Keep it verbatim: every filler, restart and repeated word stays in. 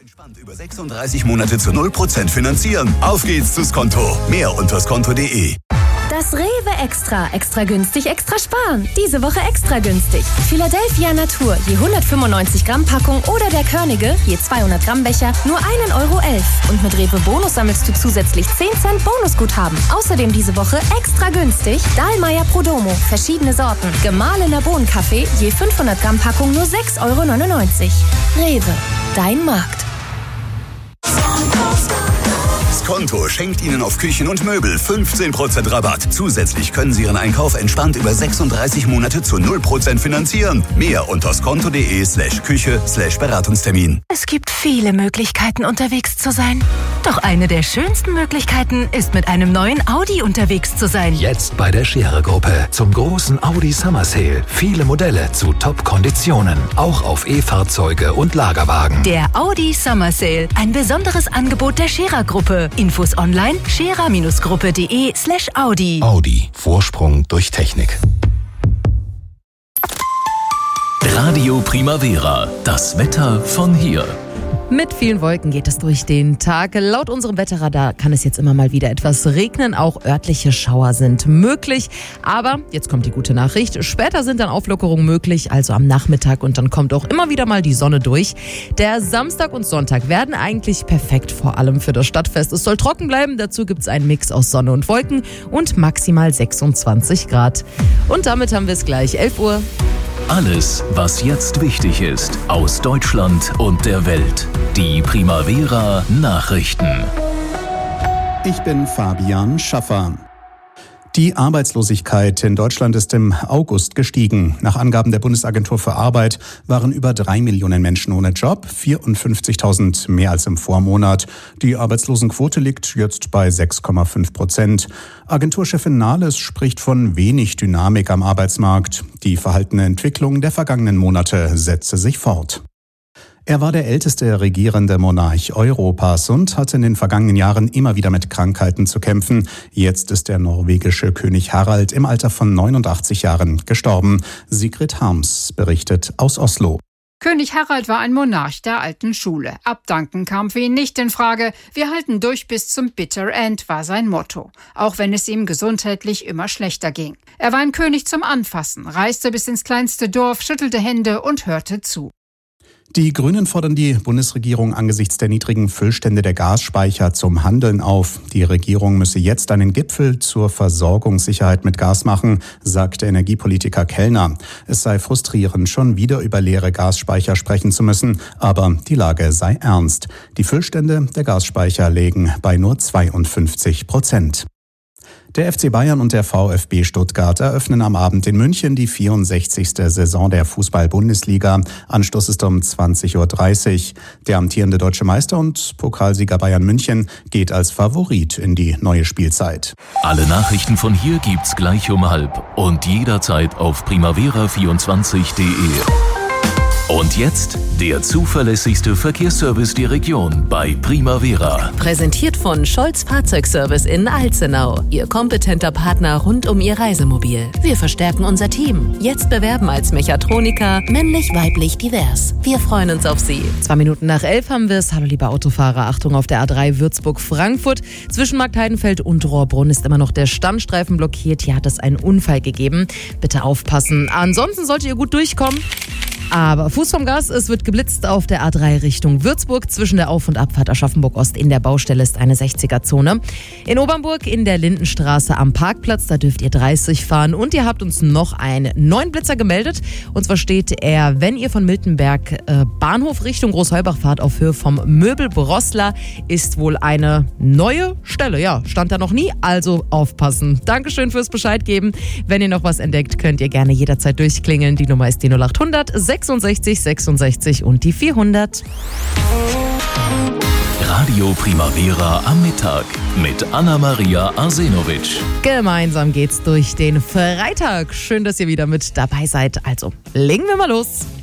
Entspannt über sechsunddreißig Monate zu null Prozent finanzieren. Auf geht's zu Skonto. Mehr unter skonto punkt de. Das Rewe Extra. Extra günstig, extra sparen. Diese Woche extra günstig. Philadelphia Natur, je hundertfünfundneunzig Gramm Packung oder der Körnige, je zweihundert Gramm Becher, nur ein Euro elf. Und mit Rewe Bonus sammelst du zusätzlich zehn Cent Bonusguthaben. Außerdem diese Woche extra günstig Dahlmeier Prodomo, verschiedene Sorten. Gemahlener Bohnenkaffee, je fünfhundert Gramm Packung nur sechs Euro neunundneunzig. Rewe, dein Markt. Skonto schenkt Ihnen auf Küchen und Möbel fünfzehn Prozent Rabatt. Zusätzlich können Sie Ihren Einkauf entspannt über sechsunddreißig Monate zu null Prozent finanzieren. Mehr unter skonto punkt de slash Küche slash Beratungstermin. Es gibt viele Möglichkeiten, unterwegs zu sein. Doch eine der schönsten Möglichkeiten ist, mit einem neuen Audi unterwegs zu sein. Jetzt bei der Scherer-Gruppe zum großen Audi Summer Sale. Viele Modelle zu Top-Konditionen. Auch auf E-Fahrzeuge und Lagerwagen. Der Audi Summer Sale. Ein besonderes Angebot der Scherer-Gruppe. Infos online scherer-gruppe.de slash Audi. Audi. Vorsprung durch Technik. Radio Primavera. Das Wetter von hier. Mit vielen Wolken geht es durch den Tag. Laut unserem Wetterradar kann es jetzt immer mal wieder etwas regnen. Auch örtliche Schauer sind möglich. Aber jetzt kommt die gute Nachricht. Später sind dann Auflockerungen möglich, also am Nachmittag. Und dann kommt auch immer wieder mal die Sonne durch. Der Samstag und Sonntag werden eigentlich perfekt, vor allem für das Stadtfest. Es soll trocken bleiben. Dazu gibt es einen Mix aus Sonne und Wolken und maximal sechsundzwanzig Grad. Und damit haben wir es gleich. elf Uhr. Alles, was jetzt wichtig ist, aus Deutschland und der Welt. Die Primavera Nachrichten. Ich bin Fabian Schaffer. Die Arbeitslosigkeit in Deutschland ist im August gestiegen. Nach Angaben der Bundesagentur für Arbeit waren über drei Millionen Menschen ohne Job, vierundfünfzigtausend mehr als im Vormonat. Die Arbeitslosenquote liegt jetzt bei sechs Komma fünf Prozent. Agenturchefin Nahles spricht von wenig Dynamik am Arbeitsmarkt. Die verhaltene Entwicklung der vergangenen Monate setze sich fort. Er war der älteste regierende Monarch Europas und hatte in den vergangenen Jahren immer wieder mit Krankheiten zu kämpfen. Jetzt ist der norwegische König Harald im Alter von neunundachtzig Jahren gestorben. Sigrid Harms berichtet aus Oslo. König Harald war ein Monarch der alten Schule. Abdanken kam für ihn nicht in Frage. Wir halten durch bis zum Bitter End, war sein Motto. Auch wenn es ihm gesundheitlich immer schlechter ging. Er war ein König zum Anfassen, reiste bis ins kleinste Dorf, schüttelte Hände und hörte zu. Die Grünen fordern die Bundesregierung angesichts der niedrigen Füllstände der Gasspeicher zum Handeln auf. Die Regierung müsse jetzt einen Gipfel zur Versorgungssicherheit mit Gas machen, sagt der Energiepolitiker Kellner. Es sei frustrierend, schon wieder über leere Gasspeicher sprechen zu müssen, aber die Lage sei ernst. Die Füllstände der Gasspeicher liegen bei nur zweiundfünfzig Prozent. Der F C Bayern und der VfB Stuttgart eröffnen am Abend in München die vierundsechzigste Saison der Fußball-Bundesliga. Anstoß ist um zwanzig Uhr dreißig. Der amtierende deutsche Meister und Pokalsieger Bayern München geht als Favorit in die neue Spielzeit. Alle Nachrichten von hier gibt's gleich um halb und jederzeit auf primavera vierundzwanzig punkt de. Und jetzt der zuverlässigste Verkehrsservice der Region bei Primavera. Präsentiert von Scholz Fahrzeugservice in Alzenau. Ihr kompetenter Partner rund um Ihr Reisemobil. Wir verstärken unser Team. Jetzt bewerben als Mechatroniker, männlich, weiblich, divers. Wir freuen uns auf Sie. Zwei Minuten nach elf haben wir es. Hallo liebe Autofahrer, Achtung auf der A drei Würzburg-Frankfurt. Zwischen Markt Heidenfeld und Rohrbrunn ist immer noch der Standstreifen blockiert. Hier hat es einen Unfall gegeben. Bitte aufpassen. Ansonsten solltet ihr gut durchkommen. Aber Fuß vom Gas, es wird geblitzt auf der A drei Richtung Würzburg. Zwischen der Auf- und Abfahrt Aschaffenburg-Ost in der Baustelle ist eine sechziger-Zone. In Obernburg in der Lindenstraße am Parkplatz, da dürft ihr dreißig fahren. Und ihr habt uns noch einen neuen Blitzer gemeldet. Und zwar steht er, wenn ihr von Miltenberg äh, Bahnhof Richtung Großheubach fahrt, auf Höhe vom Möbel Brossler, ist wohl eine neue Stelle. Ja, stand da noch nie, also aufpassen. Dankeschön fürs Bescheid geben. Wenn ihr noch was entdeckt, könnt ihr gerne jederzeit durchklingeln. Die Nummer ist die null acht hundert sechsundsechzig sechsundsechzig und die vierhundert. Radio Primavera am Mittag mit Anna-Maria Arsenovic. Gemeinsam geht's durch den Freitag. Schön, dass ihr wieder mit dabei seid. Also, legen wir mal los.